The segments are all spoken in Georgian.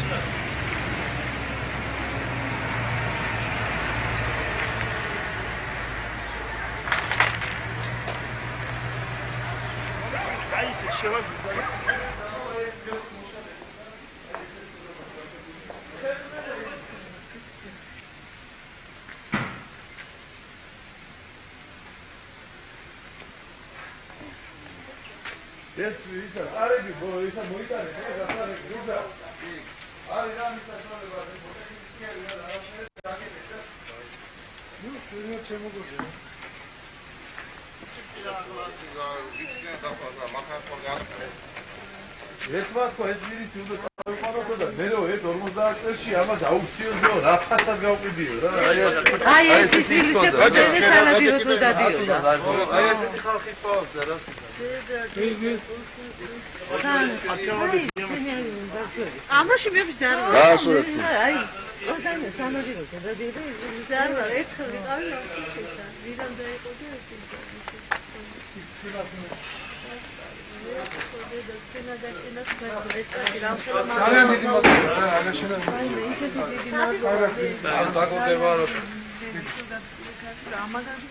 ამაში მე ვიზარ. აი, ოდანე სამაგიერო დადირი, ვიზარ, ერთხელ ვიყავი ნახეშა. ვიდამდე იყო და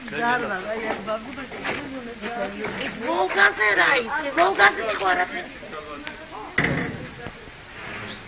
ეს ვოლგაზე რა ის ვოლგაზე ჩხარა